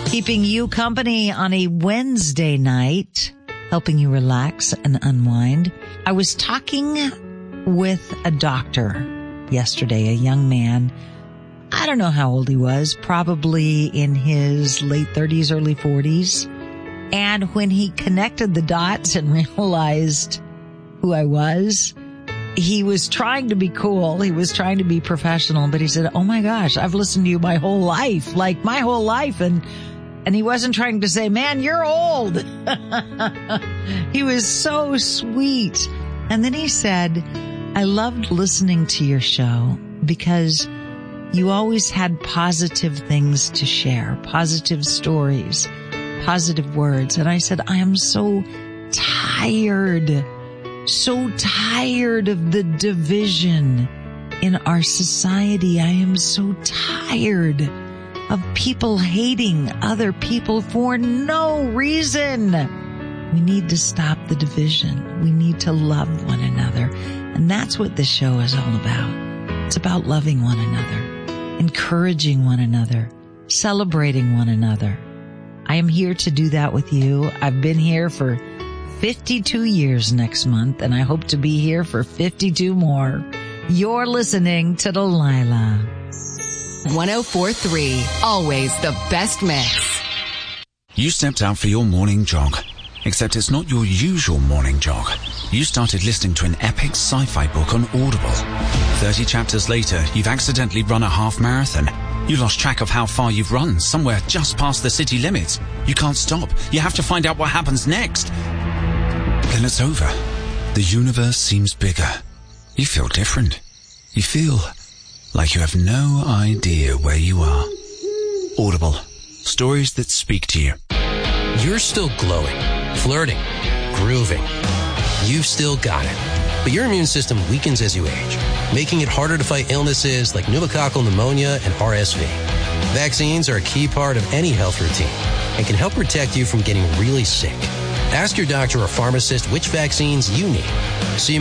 Keeping you company on a Wednesday night, helping you relax and unwind. I was talking with a doctor yesterday, a young man. I don't know how old he was, probably in his late 30s, early 40s. And when he connected the dots and realized who I was, he was trying to be cool. He was trying to be professional, but he said, "Oh my gosh, I've listened to you my whole life, like my whole life." And he wasn't trying to say, "Man, you're old." He was so sweet. And then he said, "I loved listening to your show because you always had positive things to share, positive stories, positive words." And I said, "I am so tired of the division in our society. I am so tired of people hating other people for no reason. We need to stop the division. We need to love one another." And that's what this show is all about. It's about loving one another, encouraging one another, celebrating one another. I am here to do that with you. I've been here for 52 years next month, and I hope to be here for 52 more. You're listening to Delilah. 104.3, always the best mix. You stepped out for your morning jog, except it's not your usual morning jog. You started listening to an epic sci-fi book on Audible. 30 chapters later, you've accidentally run a half marathon. You lost track of how far you've run, somewhere just past the city limits. You can't stop. You have to find out what happens next. Then it's over. The universe seems bigger. You feel different. You feel like you have no idea where you are. Audible. Stories that speak to you. You're still glowing, flirting, grooving. You've still got it. But your immune system weakens as you age, making it harder to fight illnesses like pneumococcal pneumonia and RSV. Vaccines are a key part of any health routine and can help protect you from getting really sick. Ask your doctor or pharmacist which vaccines you need. See